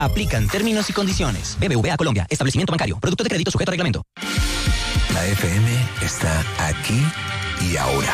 Aplican términos y condiciones. BBVA Colombia, establecimiento bancario, producto de crédito sujeto a reglamento. La FM está aquí y ahora.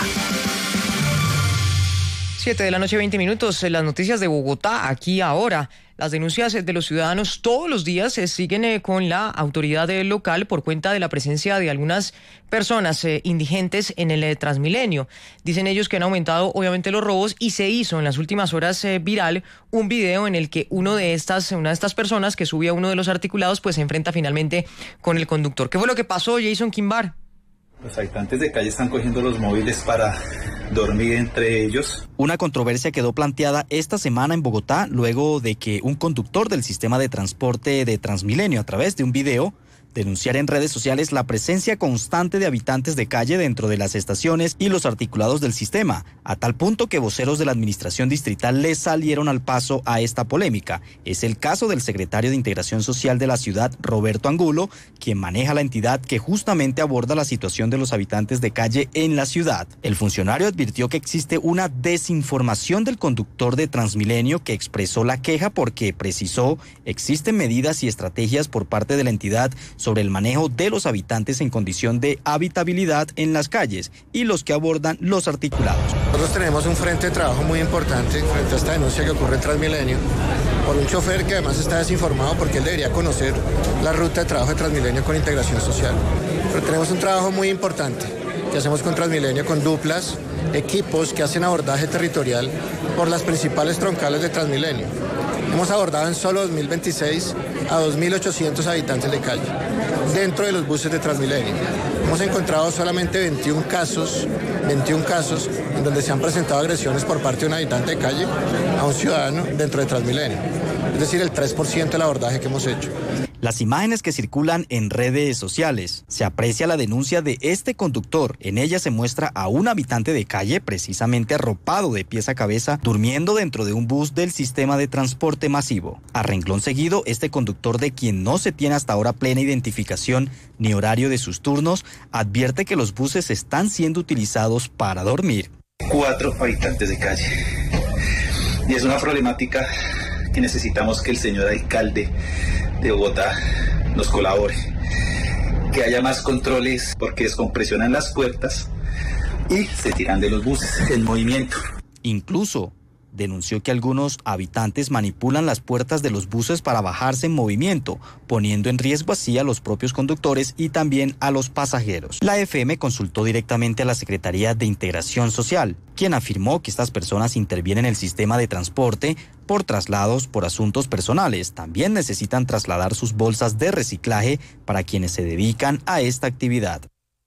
7:20 a.m. Las noticias de Bogotá, aquí ahora. Las denuncias de los ciudadanos todos los días siguen con la autoridad local por cuenta de la presencia de algunas personas indigentes en el Transmilenio. Dicen ellos que han aumentado obviamente los robos y se hizo en las últimas horas viral un video en el que una de estas personas que subía uno de los articulados pues se enfrenta finalmente con el conductor. ¿Qué fue lo que pasó, Jason Quimbar? Los habitantes de calle están cogiendo los móviles para dormir entre ellos. Una controversia quedó planteada esta semana en Bogotá luego de que un conductor del sistema de transporte de Transmilenio, a través de un video, denunciara en redes sociales la presencia constante de habitantes de calle dentro de las estaciones y los articulados del sistema, a tal punto que voceros de la administración distrital le salieron al paso a esta polémica. Es el caso del secretario de Integración Social de la ciudad, Roberto Angulo, quien maneja la entidad que justamente aborda la situación de los habitantes de calle en la ciudad. El funcionario advirtió que existe una desinformación del conductor de Transmilenio que expresó la queja porque, precisó, existen medidas y estrategias por parte de la entidad sobre el manejo de los habitantes en condición de habitabilidad en las calles y los que abordan los articulados. Nosotros tenemos un frente de trabajo muy importante frente a esta denuncia que ocurre en Transmilenio por un chofer que además está desinformado porque él debería conocer la ruta de trabajo de Transmilenio con Integración Social. Pero tenemos un trabajo muy importante que hacemos con Transmilenio, con duplas, equipos que hacen abordaje territorial por las principales troncales de Transmilenio. Hemos abordado en solo 2026 a 2.800 habitantes de calle dentro de los buses de Transmilenio. Hemos encontrado solamente 21 casos en donde se han presentado agresiones por parte de un habitante de calle a un ciudadano dentro de Transmilenio. Es decir, el 3% del abordaje que hemos hecho. Las imágenes que circulan en redes sociales, se aprecia la denuncia de este conductor. En ella se muestra a un habitante de calle precisamente arropado de pies a cabeza, durmiendo dentro de un bus del sistema de transporte masivo. A renglón seguido, este conductor, de quien no se tiene hasta ahora plena identificación ni horario de sus turnos, advierte que los buses están siendo utilizados para dormir. 4 habitantes de calle. Y es una problemática que necesitamos que el señor alcalde de Bogotá nos colabore, que haya más controles porque descompresionan las puertas y se tiran de los buses el movimiento. Incluso denunció que algunos habitantes manipulan las puertas de los buses para bajarse en movimiento, poniendo en riesgo así a los propios conductores y también a los pasajeros. La FM consultó directamente a la Secretaría de Integración Social, quien afirmó que estas personas intervienen en el sistema de transporte por traslados por asuntos personales. También necesitan trasladar sus bolsas de reciclaje para quienes se dedican a esta actividad.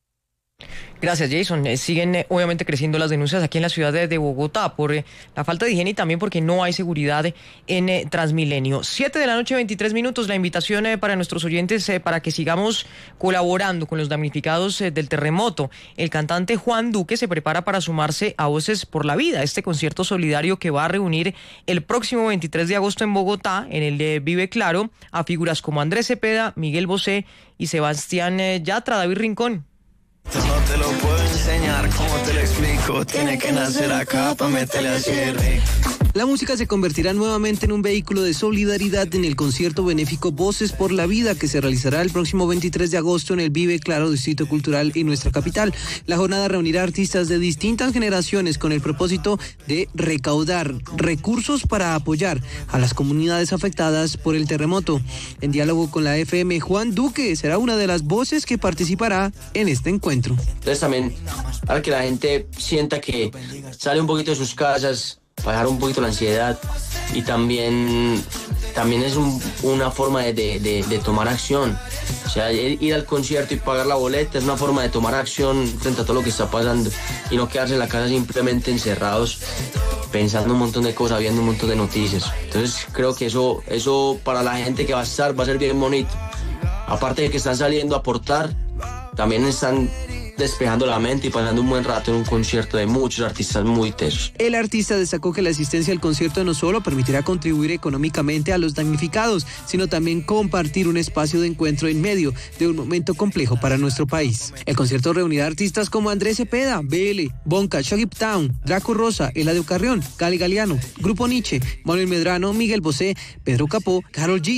Gracias, Jason. Siguen obviamente creciendo las denuncias aquí en la ciudad de Bogotá por la falta de higiene y también porque no hay seguridad en Transmilenio. 7:23 a.m. La invitación para nuestros oyentes para que sigamos colaborando con los damnificados del terremoto. El cantante Juan Duque se prepara para sumarse a Voces por la Vida, este concierto solidario que va a reunir el próximo 23 de agosto en Bogotá, en el de Vive Claro, a figuras como Andrés Cepeda, Miguel Bosé y Sebastián Yatra. David Rincón. No te lo puedo enseñar, ¿cómo te lo explico? Tiene que nacer acá pa' meterle así rico. La música se convertirá nuevamente en un vehículo de solidaridad en el concierto benéfico Voces por la Vida, que se realizará el próximo 23 de agosto en el Vive Claro Distrito Cultural en nuestra capital. La jornada reunirá artistas de distintas generaciones con el propósito de recaudar recursos para apoyar a las comunidades afectadas por el terremoto. En diálogo con la FM, Juan Duque será una de las voces que participará en este encuentro. Entonces también para que la gente sienta que sale un poquito de sus casas, bajar un poquito la ansiedad, y también es una forma de tomar acción. O sea, ir al concierto y pagar la boleta es una forma de tomar acción frente a todo lo que está pasando y no quedarse en la casa simplemente encerrados pensando un montón de cosas, viendo un montón de noticias. Entonces creo que eso para la gente que va a ser bien bonito. Aparte de que están saliendo a aportar, también están despejando la mente y pasando un buen rato en un concierto de muchos artistas muy tesos. El artista destacó que la asistencia al concierto no solo permitirá contribuir económicamente a los damnificados, sino también compartir un espacio de encuentro en medio de un momento complejo para nuestro país. El concierto reunirá artistas como Andrés Cepeda, BL, Bonca, Shaggy Town, Draco Rosa, Eladio Carrión, Cali Galeano, Grupo Nietzsche, Manuel Medrano, Miguel Bosé, Pedro Capó, Karol G,